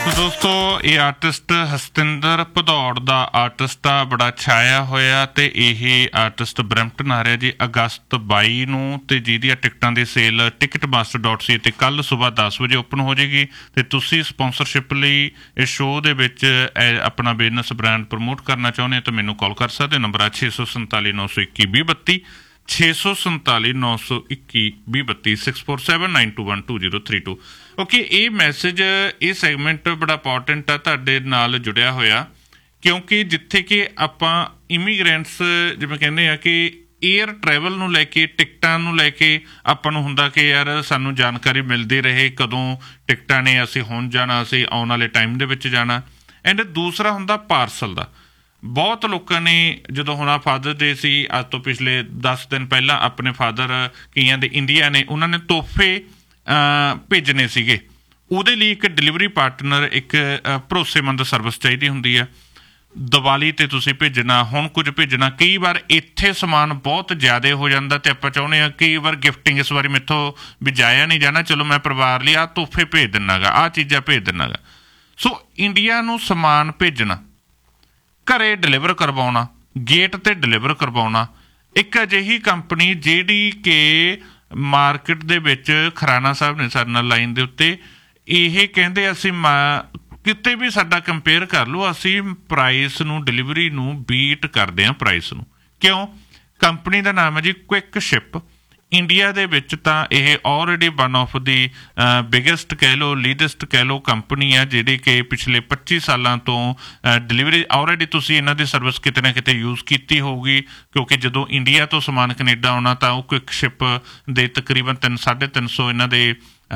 ਦੋਸਤੋ ਇਹ ਆਰਟਿਸਟ ਹਸਤਿੰਦਰ ਭਦੌੜ ਦਾ ਆਰਟਿਸਟ ਆ, ਬੜਾ ਛਾਇਆ ਹੋਇਆ ਤੇ ਇਹ ਆਰਟਿਸਟ ਬਰੈਂਪਟਨ ਆ ਰਿਹਾ ਜੀ ਅਗਸਤ 22 ਨੂੰ ਤੇ ਜਿਹਦੀਆਂ ਟਿਕਟਾਂ ਦੀ ਸੇਲ ticketmaster.ca ਤੇ ਕੱਲ ਸੁਬਾਹ 10 ਵਜੇ ਓਪਨ ਹੋ ਜਾਏਗੀ। ਤੇ ਤੁਸੀਂ ਸਪੋਂਸਰਸ਼ਿਪ ਲਈ ਇਸ ਸ਼ੋਅ ਦੇ ਵਿੱਚ ਆਪਣਾ ਬਿਜ਼ਨਸ ਬ੍ਰਾਂਡ ਪ੍ਰਮੋਟ ਕਰਨਾ ਚਾਹੁੰਦੇ ਹੋ ਤਾਂ ਮੈਨੂੰ ਕਾਲ ਕਰ ਸਕਦੇ ਹੋ। ਨੰਬਰ ਆ 647 921 2032 647 921 2032 6479212032। ਓਕੇ, ਇਹ ਮੈਸੇਜ ਇਹ ਸੈਗਮੈਂਟ ਬੜਾ ਇੰਪੋਰਟੈਂਟ ਆ ਤੁਹਾਡੇ ਨਾਲ ਜੁੜਿਆ ਹੋਇਆ, ਕਿਉਂਕਿ ਜਿੱਥੇ ਕਿ ਆਪਾਂ ਇਮੀਗ੍ਰੈਂਟਸ ਜਿਵੇਂ ਕਹਿੰਦੇ ਆ ਕਿ ਏਅਰ ਟਰੈਵਲ ਨੂੰ ਲੈ ਕੇ ਟਿਕਟਾਂ ਨੂੰ ਲੈ ਕੇ ਆਪਾਂ ਨੂੰ ਹੁੰਦਾ ਕਿ ਯਾਰ ਸਾਨੂੰ ਜਾਣਕਾਰੀ ਮਿਲਦੀ ਰਹੇ ਕਦੋਂ ਟਿਕਟਾਂ ਨੇ, ਅਸੀਂ ਹੁਣ ਜਾਣਾ, ਅਸੀਂ ਆਉਣ ਵਾਲੇ ਟਾਈਮ ਦੇ ਵਿੱਚ ਜਾਣਾ। ਐਂਡ ਦੂਸਰਾ ਹੁੰਦਾ ਪਾਰਸਲ ਦਾ। ਬਹੁਤ ਲੋਕਾਂ ਨੇ ਜਦੋਂ ਹੁਣ ਆ ਫਾਦਰ ਡੇ ਸੀ ਅੱਜ ਤੋਂ ਪਿਛਲੇ 10 ਦਿਨ ਪਹਿਲਾਂ ਆਪਣੇ ਫਾਦਰ ਕਈਆਂ ਦੇ ਇੰਡੀਆ ਨੇ, ਉਹਨਾਂ ਨੇ ਤੋਹਫੇ ਭੇਜਣੇ ਸੀਗੇ। ਉਹਦੇ ਲਈ ਇੱਕ ਡਿਲੀਵਰੀ ਪਾਰਟਨਰ, ਇੱਕ ਭਰੋਸੇਮੰਦ ਸਰਵਿਸ ਚਾਹੀਦੀ ਹੁੰਦੀ ਆ। ਦੀਵਾਲੀ 'ਤੇ ਤੁਸੀਂ ਭੇਜਣਾ, ਹੁਣ ਕੁਝ ਭੇਜਣਾ, ਕਈ ਵਾਰ ਇੱਥੇ ਸਮਾਨ ਬਹੁਤ ਜ਼ਿਆਦਾ ਹੋ ਜਾਂਦਾ ਅਤੇ ਆਪਾਂ ਚਾਹੁੰਦੇ ਹਾਂ ਕਈ ਵਾਰ ਗਿਫਟਿੰਗ ਇਸ ਵਾਰੀ ਮੈਥੋਂ ਵੀ ਜਾਇਆ ਨਹੀਂ ਜਾਣਾ, ਚਲੋ ਮੈਂ ਪਰਿਵਾਰ ਲਈ ਆਹ ਤੋਹਫੇ ਭੇਜ ਦਿੰਦਾ ਗਾ, ਆਹ ਚੀਜ਼ਾਂ ਭੇਜ ਦਿੰਦਾ ਗਾ। ਸੋ ਇੰਡੀਆ ਨੂੰ ਸਮਾਨ ਭੇਜਣਾ, ਘਰੇ ਡਿਲੀਵਰ ਕਰਵਾਉਣਾ, ਗੇਟ 'ਤੇ ਡਿਲੀਵਰ ਕਰਵਾਉਣਾ, ਇੱਕ ਅਜਿਹੀ ਕੰਪਨੀ ਜਿਹੜੀ ਕਿ ਮਾਰਕੀਟ ਦੇ ਵਿੱਚ ਖਰਾਣਾ ਸਾਹਿਬ ਨੇ ਸਾਡੇ ਨਾਲ ਲਾਈਨ ਦੇ ਉੱਤੇ, ਇਹ ਕਹਿੰਦੇ ਅਸੀਂ ਕਿਤੇ ਵੀ ਸਾਡਾ ਕੰਪੇਅਰ ਕਰ ਲਓ, ਅਸੀਂ ਪ੍ਰਾਈਸ ਨੂੰ, ਡਿਲੀਵਰੀ ਨੂੰ ਬੀਟ ਕਰਦੇ ਹਾਂ ਪ੍ਰਾਈਸ ਨੂੰ। ਕਿਉਂ? ਕੰਪਨੀ ਦਾ ਨਾਮ ਹੈ ਜੀ ਕੁਇਕ ਸ਼ਿਪ। ਇੰਡੀਆ ਦੇ ਵਿੱਚ ਤਾਂ ਇਹ already one of the biggest ਕਹਿ ਲਓ, ਲੀਡੈਸਟ ਕਹਿ ਲਓ ਕੰਪਨੀ ਆ, ਜਿਹੜੀ ਕਿ ਪਿਛਲੇ 25 ਸਾਲਾਂ ਤੋਂ ਡਿਲੀਵਰੀ ਆਲਰੇਡੀ ਤੁਸੀਂ ਇਹਨਾਂ ਦੀ ਸਰਵਿਸ ਕਿਤੇ ਨਾ ਕਿਤੇ ਯੂਜ਼ ਕੀਤੀ ਹੋਊਗੀ, ਕਿਉਂਕਿ ਜਦੋਂ ਇੰਡੀਆ ਤੋਂ ਸਮਾਨ ਕੈਨੇਡਾ ਆਉਣਾ ਤਾਂ ਉਹ ਕੁਇਕ ਸ਼ਿਪ ਦੇ ਤਕਰੀਬਨ 350 ਇਹਨਾਂ ਦੇ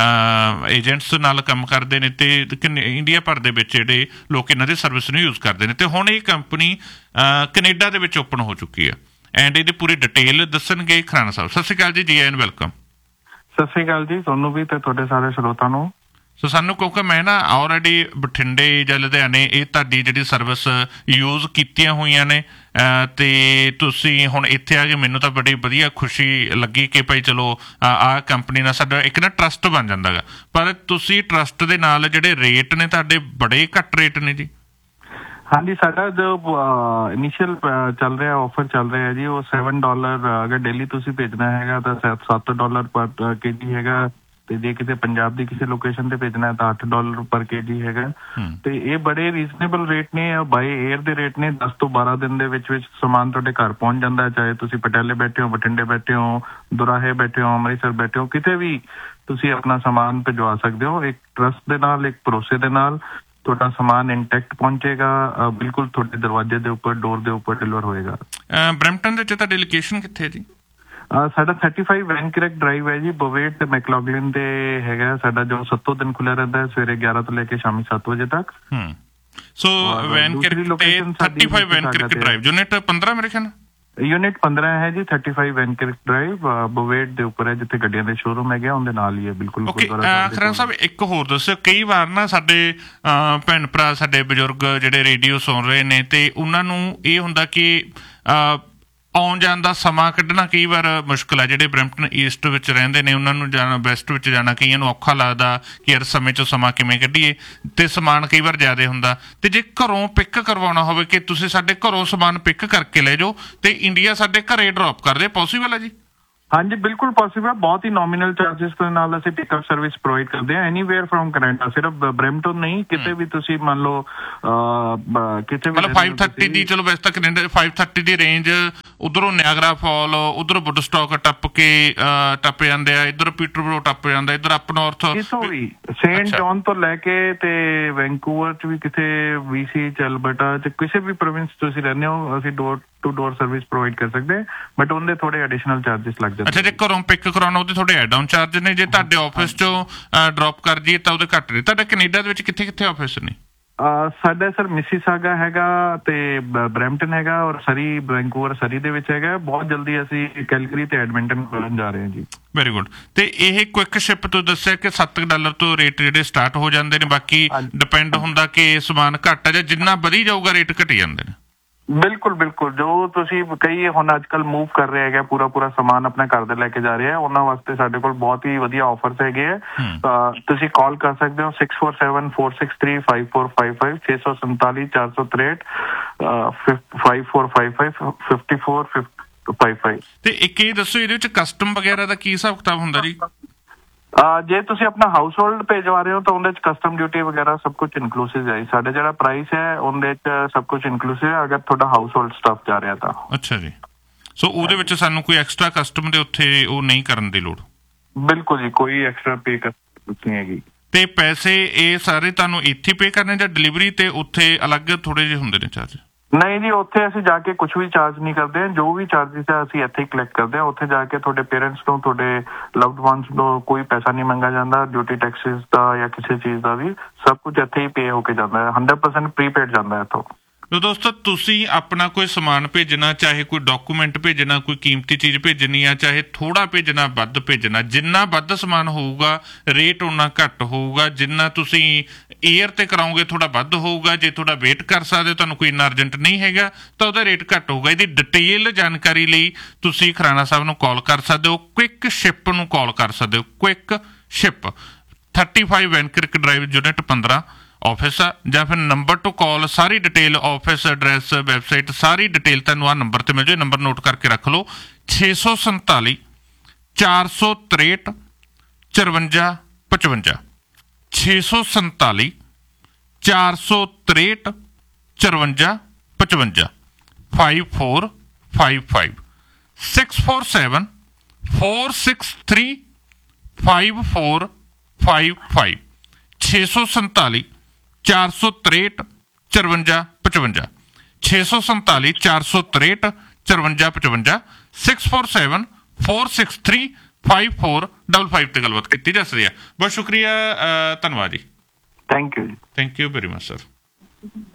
ਏਜੰਟਸ ਨਾਲ ਕੰਮ ਕਰਦੇ ਨੇ ਤੇ ਇੰਡੀਆ ਭਰ ਦੇ ਵਿੱਚ ਜਿਹੜੇ ਲੋਕ ਇਹਨਾਂ ਦੀ ਸਰਵਿਸ ਨੂੰ ਯੂਜ਼ ਕਰਦੇ ਨੇ। ਤੇ ਹੁਣ ਇਹ ਕੰਪਨੀ ਕੈਨੇਡਾ ਦੇ ਵਿੱਚ ਓਪਨ ਹੋ ਚੁੱਕੀ ਆ ਐਂਡ ਇਹਦੀ ਪੂਰੀ ਡਿਟੇਲ ਦੱਸਣਗੇ ਖਰਾਣਾ ਸਾਹਿਬ। ਸਤਿ ਸ਼੍ਰੀ ਅਕਾਲ ਜੀ, ਜੀ ਆਇਆਂ, ਵੈਲਕਮ। ਸਤਿ ਸ਼੍ਰੀ ਅਕਾਲ ਜੀ, ਤੁਹਾਨੂੰ ਵੀ ਤੇ ਤੁਹਾਡੇ ਸਾਰੇ ਸਰੋਤਾਂ ਨੂੰ। ਸੋ ਸਾਨੂੰ ਕਿਉਂਕਿ ਮੈਂ ਨਾ ਆਲਰੇਡੀ ਬਠਿੰਡੇ ਜਾਂ ਲੁਧਿਆਣੇ ਇਹ ਤੁਹਾਡੀ ਜਿਹੜੀ ਸਰਵਿਸ ਯੂਜ਼ ਕੀਤੀਆਂ ਹੋਈਆਂ ਨੇ ਅਤੇ ਤੁਸੀਂ ਹੁਣ ਇੱਥੇ ਆ ਕੇ ਮੈਨੂੰ ਤਾਂ ਬੜੀ ਵਧੀਆ ਖੁਸ਼ੀ ਲੱਗੀ ਕਿ ਭਾਈ ਚਲੋ ਆਹ ਕੰਪਨੀ ਨਾਲ ਸਾਡਾ ਇੱਕ ਨਾ ਟਰਸਟ ਬਣ ਜਾਂਦਾ ਗਾ। ਪਰ ਤੁਸੀਂ ਟਰਸਟ ਦੇ ਨਾਲ ਜਿਹੜੇ ਰੇਟ ਨੇ ਤੁਹਾਡੇ ਬੜੇ ਘੱਟ ਰੇਟ ਨੇ ਜੀ। ਹਾਂਜੀ, ਸਾਡਾ ਜੋ ਇਨੀਸ਼ੀਅਲ ਚੱਲ ਰਿਹਾ ਆਫਰ ਚੱਲ ਰਿਹਾ ਜੀ, ਉਹ $7 ਅਗਰ ਡੇਲੀ ਤੁਸੀਂ ਭੇਜਣਾ ਹੈਗਾ ਤਾਂ $7 ਪਰ ਕੇਜੀ ਹੈਗਾ, ਤੇ ਜੇ ਕਿਤੇ ਪੰਜਾਬ ਦੀ ਕਿਸੇ ਲੋਕੇਸ਼ਨ ਤੇ ਭੇਜਣਾ ਤਾਂ $8 ਪਰ ਕੇਜੀ ਹੈਗਾ। ਤੇ ਇਹ ਬੜੇ ਰੀਜ਼ਨੇਬਲ ਰੇਟ ਨੇ, ਬਾਈ 에ਅਰ ਦੇ ਰੇਟ ਨੇ। 10 ਤੋਂ 12 ਦਿਨ ਦੇ ਵਿੱਚ ਸਮਾਨ ਤੁਹਾਡੇ ਘਰ ਪਹੁੰਚ ਜਾਂਦਾ ਹੈ, ਚਾਹੇ ਤੁਸੀਂ ਪਟਿਆਲੇ ਬੈਠੇ ਹੋ, ਬਠਿੰਡੇ ਬੈਠੇ ਹੋ, ਦੁਰਾਹੇ ਬੈਠੇ ਹੋ, ਅੰਮ੍ਰਿਤਸਰ ਬੈਠੇ ਹੋ, ਕਿਤੇ ਵੀ ਤੁਸੀਂ ਆਪਣਾ ਸਮਾਨ ਭਿਜਵਾ ਸਕਦੇ ਹੋ। ਇੱਕ ਟਰਸਟ ਦੇ ਨਾਲ, ਇੱਕ ਭਰੋਸੇ ਦੇ ਨਾਲ ਤੁਹਾਡਾ ਸਮਾਨ ਇੰਟੈਕਟ ਪਹੁੰਚੇਗਾ, ਬਿਲਕੁਲ ਤੁਹਾਡੇ ਦਰਵਾਜ਼ੇ ਦੇ ਉੱਪਰ, ਡੋਰ ਦੇ ਉੱਪਰ ਡਿਲੀਵਰ ਹੋਏਗਾ। ਬਰੈਂਪਟਨ ਦੇ ਵਿੱਚ ਤੁਹਾਡੀ ਲੋਕੇਸ਼ਨ ਕਿੱਥੇ ਹੈ ਜੀ? ਸਾਡਾ 35 ਵੈਨਕ੍ਰਿਕ ਡਰਾਈਵ ਹੈ ਜੀ, ਬੋਵੇਟ ਤੇ ਮੈਕਲੌਗਲਿਨ ਤੇ ਹੈਗਾ ਸਾਡਾ, ਜੋ 7 ਦਿਨ ਖੁੱਲਿਆ ਰਹਿੰਦਾ ਹੈ, ਸਵੇਰੇ 11 ਤੋਂ ਲੈ ਕੇ ਸ਼ਾਮੀ 7 ਵਜੇ ਤੱਕ। ਸੋ ਵੈਨਕ੍ਰਿਕ ਤੇ 35 ਵੈਨਕ੍ਰਿਕ ਡਰਾਈਵ, ਯੂਨਿਟ 15 ਮੇਰੇ ਖਿਆਲ ਯੂਨਿਟ 15 ਹੈ ਜੀ। 35 ਵੈਨਕ੍ਰਿਕ ਡਰਾਈਵ ਬੋਵੇਟ ਦੇ ਉੱਪਰ ਹੈ, ਜਿੱਥੇ ਗੱਡੀਆਂ ਦੇ ਸ਼ੋਰੂਮ ਹੈਗੇ, ਉਹਦੇ ਨਾਲ ਹੀ ਹੈ ਬਿਲਕੁਲ। ਖਰਾਣਾ ਸਾਹਿਬ ਇੱਕ ਹੋਰ ਦੱਸਿਓ, ਕਈ ਵਾਰ ਨਾ ਸਾਡੇ ਭੈਣ ਭਰਾ, ਸਾਡੇ ਬਜ਼ੁਰਗ ਜਿਹੜੇ ਰੇਡੀਓ ਸੁਣ ਰਹੇ ਨੇ ਤੇ ਉਹਨਾਂ ਨੂੰ ਇਹ ਹੁੰਦਾ ਕਿ ਆਉਣ ਜਾਣ ਦਾ ਸਮਾਂ ਕੱਢਣਾ ਕਈ ਵਾਰ ਮੁਸ਼ਕਿਲ ਆ। ਜਿਹੜੇ ਬਰੈਂਪਟਨ ਈਸਟ ਵਿੱਚ ਰਹਿੰਦੇ ਨੇ ਉਹਨਾਂ ਨੂੰ ਜਾਣਾ, ਵੈਸਟ ਵਿੱਚ ਜਾਣਾ ਕਈਆਂ ਨੂੰ ਔਖਾ ਲੱਗਦਾ ਕਿ ਯਾਰ ਸਮੇਂ 'ਚੋਂ ਸਮਾਂ ਕਿਵੇਂ ਕੱਢੀਏ, ਤੇ ਸਮਾਨ ਕਈ ਵਾਰ ਜ਼ਿਆਦਾ ਹੁੰਦਾ। ਤੇ ਜੇ ਘਰੋਂ ਪਿਕ ਕਰਵਾਉਣਾ ਹੋਵੇ ਕਿ ਤੁਸੀਂ ਸਾਡੇ ਘਰੋਂ ਸਮਾਨ ਪਿਕ ਕਰਕੇ ਲੈ ਜਾਓ ਤੇ ਇੰਡੀਆ ਸਾਡੇ ਘਰੇ ਡਰੋਪ ਕਰ ਦੇ, ਪੋਸੀਬਲ ਹੈ ਜੀ? ਹਾਂਜੀ, ਬਿਲਕੁਲ ਪੋਸੀਬਲ। ਬਹੁਤ ਹੀ ਨੋਮੀਨਲ ਚਾਰਜਿਸ ਦੇ ਨਾਲ ਅਸੀਂ ਪਿਕਅਪ ਸਰਵਿਸ ਪ੍ਰੋਵਾਈਡ ਕਰਦੇ ਹਾਂ ਐਨੀਵੇਅਰ ਫਰੋਮ ਕੈਨੇਡਾ। ਸਿਰਫ ਬਰੈਂਪਟਨ ਨਹੀਂ, ਕਿਤੇ ਵੀ ਤੁਸੀਂ ਮੰਨ ਲਓ ਕਿਤੇ ਵੀ, ਮਤਲਬ 530 ਦੀ, ਚਲੋ ਵੈਸੇ ਤਾਂ ਕੈਨੇਡਾ 530 ਦੀ ਰੇਂਜ ਉਧਰੋਂ ਨਿਆਗਰਾ ਫਾਲ, ਉਧਰੋਂ ਵੁੱਡਸਟਾਕ ਟੱਪ ਜਾਂਦੇ ਆ, ਇੱਧਰ ਪੀਟਰਬਰੋ ਟੱਪ ਜਾਂਦਾ, ਇੱਧਰ ਅਪ ਨੌਰਥ ਸੇਂਟ ਜੌਨ ਤੋਂ ਲੈ ਕੇ ਤੇ ਵੈਨਕੂਵਰ ਚ ਵੀ, ਕਿਤੇ BC ਚ, ਅਲਬਰਟਾ ਚ, ਕਿਸੇ ਵੀ ਪ੍ਰੋਵਿੰਸ ਤੁਸੀਂ ਰਹਿੰਦੇ ਹੋ, ਅਸੀਂ door to door service provide ਕਰ ਸਕਦੇ ਹਾਂ, ਬਟ ਉਹਦੇ ਥੋੜੇ ਐਡੀਸ਼ਨਲ ਚਾਰਜਿਸ ਲੱਗ ਜਾਂਦੇ। ਅੱਛਾ, ਜੇ ਘਰੋਂ ਪਿਕ ਕਰਾਉਣਾ ਉਹਦੇ ਥੋੜੇ ਐਡ ਆਨ ਚਾਰਜ ਨੇ, ਜੇ ਤੁਹਾਡੇ ਆਫਿਸ ਚੋਂ ਡਰੋਪ ਕਰ ਜੀਏ ਤਾਂ ਉਹਦੇ ਘੱਟ ਨੇ। ਤੁਹਾਡਾ ਕੈਨੇਡਾ ਦੇ ਵਿੱਚ ਕਿੱਥੇ ਕਿੱਥੇ ਆਫਿਸ ਨੇ? ਸਾਡਾ ਸਰ ਮਿਸੀਸਾਗਾ ਹੈਗਾ ਤੇ ਬਰੈਂਪਟਨ ਹੈਗਾ, ਔਰ ਸਰੀ, ਵੈਨਕੂਵਰ ਸਰੀ ਦੇ ਵਿੱਚ ਹੈਗਾ। ਬਹੁਤ ਜਲਦੀ ਅਸੀਂ ਕੈਲਗਰੀ ਤੇ ਐਡਮਿੰਟਨ ਖੋਲ੍ਹਣ ਜਾ ਰਹੇ ਹਾਂ ਜੀ। Very good. ਤੇ ਇਹ ਕੁਇਕ ਸ਼ਿਪ ਤੋਂ ਦੱਸਿਆ ਕਿ $7 ਤੋਂ ਰੇਟ ਜਿਹੜੇ ਸਟਾਰਟ ਹੋ ਜਾਂਦੇ ਨੇ, ਬਾਕੀ ਡਿਪੈਂਡ ਹੁੰਦਾ ਕਿ ਸਮਾਨ ਘੱਟ ਆ ਜਾਂ ਜਿੰਨਾ ਵਧੀ ਜਾਊਗਾ ਰੇਟ ਘਟੀ ਜਾਂਦੇ ਨੇ। ਬਿਲਕੁਲ ਬਿਲਕੁਲ, ਜੋ ਤੁਸੀਂ ਕਈ ਹੁਣ ਅੱਜ ਕੱਲ ਮੂਵ ਕਰ ਰਹੇ ਹੈਗੇ, ਪੂਰਾ ਸਮਾਨ ਆਪਣੇ ਘਰ ਦੇ ਲੈ ਕੇ ਜਾ ਰਹੇ ਆ, ਉਹਨਾਂ ਵਾਸਤੇ ਸਾਡੇ ਕੋਲ ਬਹੁਤ ਹੀ ਵਧੀਆ ਆਫਰਸ ਹੈਗੇ ਆ। ਤੁਸੀਂ ਕਾਲ ਕਰ ਸਕਦੇ ਹੋ 6474635455 647 463 5455 5455। ਤੇ ਇੱਕ ਇਹ ਦੱਸੋ, ਇਹਦੇ ਵਿੱਚ ਕਸਟਮ ਵਗੈਰਾ ਦਾ ਕੀ ਹਿਸਾਬ ਕਿਤਾਬ ਹੁੰਦਾ ਜੀ? ਜੇ ਤੁਸੀਂ ਆਪਣਾ ਹਾਊਸ ਹੋਲਡ ਭੇਜਵਾ ਰਹੇ ਹੋ ਤਾਂ ਉਹਦੇ ਚ ਕਸਟਮ ਡਿਊਟੀ ਵਗੈਰਾ ਸਭ ਕੁਝ ਇਨਕਲੂਸਿਵ ਹੈ। ਸਾਡੇ ਜਿਹੜਾ ਪ੍ਰਾਈਸ ਹੈ ਉਹਦੇ ਚ ਸਭ ਕੁਝ ਇਨਕਲੂਸਿਵ ਹੈ, ਅਗਰ ਤੁਹਾਡਾ ਹਾਊਸ ਹੋਲਡ ਸਟਾਫ ਜਾ ਰਿਹਾ ਤਾਂ। ਅੱਛਾ ਜੀ, ਸੋ ਉਹਦੇ ਵਿੱਚ ਸਾਨੂੰ ਕੋਈ ਐਕਸਟਰਾ ਕਸਟਮ ਦੇ ਉੱਥੇ ਉਹ ਨਹੀਂ ਕਰਨ ਦੀ ਲੋੜ? ਬਿਲਕੁਲ ਜੀ, ਕੋਈ ਐਕਸਟਰਾ ਪੇ ਨਹੀਂ ਹੈਗੀ। ਤੇ ਪੈਸੇ ਇਹ ਸਾਰੇ ਤੁਹਾਨੂੰ ਇੱਥੇ ਪੇ ਕਰਨੇ ਜਾਂ ਡਿਲੀਵਰੀ ਤੇ ਉੱਥੇ ਅਲੱਗ ਥੋੜੇ ਜਿਹੇ ਹੁੰਦੇ ਨੇ ਚਾਰਜ? ਨਹੀਂ ਜੀ, ਉੱਥੇ ਅਸੀਂ ਜਾ ਕੇ ਕੁਝ ਵੀ ਚਾਰਜ ਨਹੀਂ ਕਰਦੇ ਹਾਂ। ਜੋ ਵੀ ਚਾਰਜਿਸ ਹੈ ਅਸੀਂ ਇੱਥੇ ਹੀ ਕਲੈਕਟ ਕਰਦੇ ਹਾਂ। ਉੱਥੇ ਜਾ ਕੇ ਤੁਹਾਡੇ ਪੇਰੈਂਟਸ ਤੋਂ, ਤੁਹਾਡੇ ਲਵਡ ਵਨਸ ਤੋਂ ਕੋਈ ਪੈਸਾ ਨਹੀਂ ਮੰਗਾ ਜਾਂਦਾ, ਡਿਊਟੀ ਟੈਕਸਿਸ ਦਾ ਜਾਂ ਕਿਸੇ ਚੀਜ਼ ਦਾ ਵੀ। ਸਭ ਕੁਝ ਇੱਥੇ ਹੀ ਪੇ ਹੋ ਕੇ ਜਾਂਦਾ ਹੈ, 100% ਪ੍ਰੀਪੇਡ ਜਾਂਦਾ ਹੈ ਇੱਥੋਂ। ਲੋ ਦੋਸਤੋ, ਤੁਸੀਂ ਆਪਣਾ ਕੋਈ ਸਮਾਨ ਭੇਜਣਾ, ਚਾਹੇ ਕੋਈ ਡਾਕੂਮੈਂਟ ਭੇਜਣਾ, ਕੋਈ ਕੀਮਤੀ ਚੀਜ਼ ਭੇਜਣੀ ਆ, ਚਾਹੇ ਥੋੜਾ ਭੇਜਣਾ, ਵੱਧ ਭੇਜਣਾ, ਜਿੰਨਾ ਵੱਧ ਸਮਾਨ ਹੋਊਗਾ ਰੇਟ ਉਨਾ ਘੱਟ ਹੋਊਗਾ। ਜਿੰਨਾ ਤੁਸੀਂ ਏਅਰ ਤੇ ਕਰਾਓਗੇ ਥੋੜਾ ਵੱਧ ਹੋਊਗਾ। ਜੇ ਥੋੜਾ ਵੇਟ ਕਰ ਸਕਦੇ ਹੋ, ਤੁਹਾਨੂੰ ਕੋਈ ਇੰਨਾ ਅਰਜੈਂਟ ਨਹੀਂ ਹੈਗਾ, ਤਾਂ ਉਹਦਾ ਰੇਟ ਘੱਟ ਹੋਊਗਾ। ਇਹਦੀ ਡਿਟੇਲ ਜਾਣਕਾਰੀ ਲਈ ਤੁਸੀਂ ਖਰਾਣਾ ਸਾਹਿਬ ਨੂੰ ਕਾਲ ਕਰ ਸਕਦੇ ਹੋ, ਕੁਇਕ ਸ਼ਿਪ ਨੂੰ ਕਾਲ ਕਰ ਸਕਦੇ ਹੋ। Quick ship 35 ਵੈਨਕ੍ਰਿਕ drive, unit 15 office ਆ, ਜਾਂ ਫਿਰ ਨੰਬਰ ਟੂ ਕਾਲ। ਸਾਰੀ ਡਿਟੇਲ, ਆਫਿਸ ਐਡਰੈਸ, ਵੈਬਸਾਈਟ, ਸਾਰੀ ਡਿਟੇਲ ਤੁਹਾਨੂੰ ਆਹ ਨੰਬਰ ਤੇ ਮਿਲ ਜਾਏ। ਨੰਬਰ ਨੋਟ ਕਰਕੇ ਰੱਖ ਲਓ, 647 463 54 55, 647 463 54 55, 5455 647 463 5455, 647 463 54 55, 647 463 54 55, 647 463 5455 ਤੇ ਗੱਲਬਾਤ ਕੀਤੀ ਜਾ ਸਕਦੀ ਹੈ। ਬਹੁਤ ਸ਼ੁਕਰੀਆ, ਧੰਨਵਾਦ ਜੀ। ਥੈਂਕ ਯੂ ਜੀ। Thank you very much sir.